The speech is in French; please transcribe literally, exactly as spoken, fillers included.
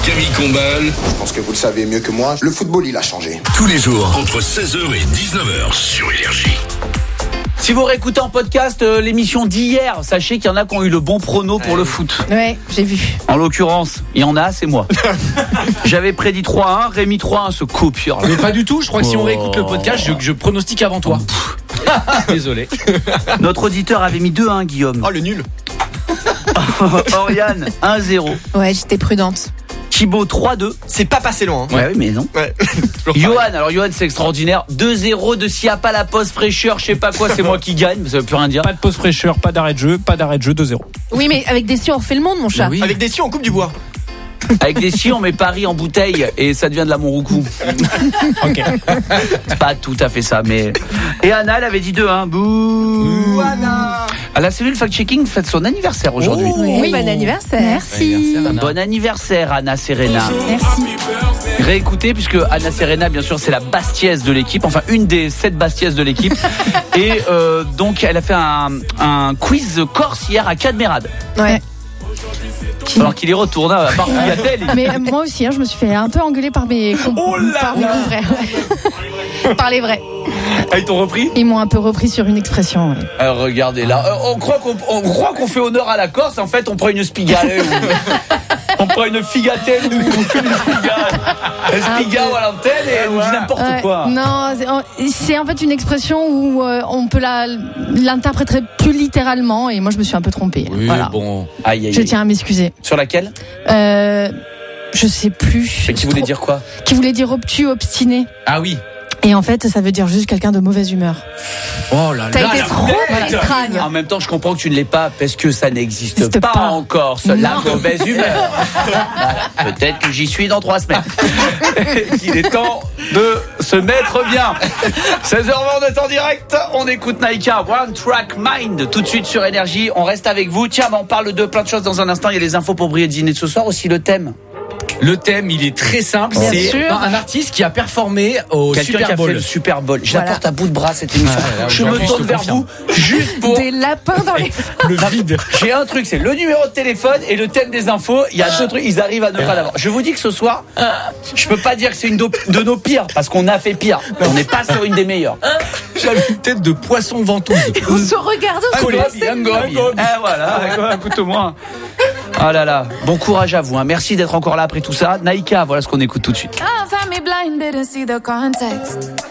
Camille Combal. Je pense que vous le savez mieux que moi, le football il a changé. Tous les jours, entre seize heures et dix-neuf heures sur Énergie. Si vous réécoutez en podcast euh, l'émission d'hier, sachez qu'il y en a qui ont eu le bon prono pour ouais. le foot. Ouais, j'ai vu. En l'occurrence, il y en a, c'est moi. J'avais prédit trois un, Rémi trois un se copie. Mais pas du tout, je crois que oh. si on réécoute le podcast, je, je pronostique avant toi. Désolé. Notre auditeur avait mis deux un, Guillaume. Oh, le nul. Oriane, un zéro. Ouais, j'étais prudente. Thibaut, trois deux. C'est pas passé loin. Hein. Ouais, oui, mais non. Ouais. Johan, alors Johan, c'est extraordinaire. deux zéro de s'il n'y a pas la pause fraîcheur, je sais pas quoi, c'est moi qui gagne, mais ça veut plus rien dire. Pas de pause fraîcheur, pas d'arrêt de jeu, pas d'arrêt de jeu, deux zéro. Oui, mais avec des si on refait le monde, mon chat. Oui. Avec des si on coupe du bois. Avec des si on met Paris en bouteille et ça devient de la Montroucou. Ok. C'est pas tout à fait ça, mais. Et Anna, elle avait dit deux un. Bouh. Anna. À la cellule fact-checking fête son anniversaire aujourd'hui. Oh, oui, oui, bon anniversaire. Merci. Anniversaire, bon anniversaire, Anna Serena. Merci. Réécoutez, puisque Anna Serena, bien sûr, c'est la Bastiaise de l'équipe, enfin une des sept Bastiaises de l'équipe. Et euh, donc, elle a fait un, un quiz corse hier à Cadmerade. Ouais. Alors qu'il y retourne à part Figatel. Mais euh, moi aussi, hein, je me suis fait un peu engueuler par mes, com- oh là par mes confrères. Par les vrais. Ah, ils t'ont repris ? Ils m'ont un peu repris sur une expression. Ouais. Alors, regardez là, euh, on croit qu'on on croit qu'on fait honneur à la Corse, en fait on prend une spigale. On prend une figatelle ou une spigale. Un spigale à l'antenne et on dit n'importe ouais, quoi. Non, c'est, c'est en fait une expression où euh, on peut la, l'interpréter plus littéralement et moi je me suis un peu trompée. Oui, voilà. Bon. Aïe, aïe, je aïe. tiens à m'excuser. Sur laquelle ? euh, Je sais plus. Et qui voulait dire quoi ? Qui voulait dire obtus, obstiné. Ah oui. Et en fait, ça veut dire juste quelqu'un de mauvaise humeur. Oh là là. T'as été trop extragne. En même temps, je comprends que tu ne l'es pas parce que ça n'existe N'existe pas, pas encore, ce, la mauvaise humeur. Voilà. Peut-être que j'y suis dans trois semaines. Il est temps de se mettre bien. seize heures vingt, on est en direct. On écoute Naïka, One Track Mind, tout de suite sur Énergie. On reste avec vous. Tiens, on parle de plein de choses dans un instant. Il y a les infos pour briller de dîner de ce soir, aussi le thème. Le thème, il est très simple. Bien c'est sûr. un artiste qui a performé au Quelqu'un Super qui a Bowl. fait le Super Bowl. Je Voilà. la porte à bout de bras cette émission. Ah, je me tourne vers vous juste pour. Des lapins dans les. Le vide. J'ai un truc, c'est le numéro de téléphone et le thème des infos. Il y a deux trucs, ils arrivent à ne pas l'avoir. Je vous dis que ce soir, je peux pas dire que c'est une de nos pires parce qu'on a fait pire. On n'est pas sur une des meilleures. J'avais une tête de poisson ventouse. On se regarde au Collé, c'est un gobi. Eh voilà, écoute-moi. Ah là là, bon courage à vous. Hein. Merci d'être encore là après tout ça. Naïka, voilà ce qu'on écoute tout de suite. I found me blind, didn't see the context.